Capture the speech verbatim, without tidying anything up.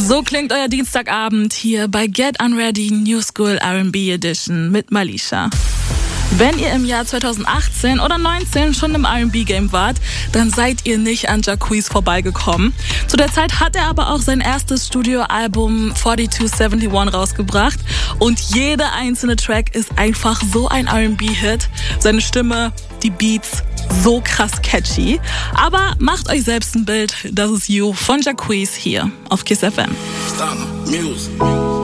So klingt euer Dienstagabend hier bei Get Unready New School R and B Edition mit Malisha. Wenn ihr im Jahr zweitausendachtzehn oder neunzehn schon im R and B-Game wart, dann seid ihr nicht an Jacquees vorbeigekommen. Zu der Zeit hat er aber auch sein erstes Studioalbum zweiundvierzig einundsiebzig rausgebracht und jeder einzelne Track ist einfach so ein R and B-Hit. Seine Stimme, die Beats, so krass catchy. Aber macht euch selbst ein Bild, das ist You von Jacquees hier auf Kiss F M. Stunner Music.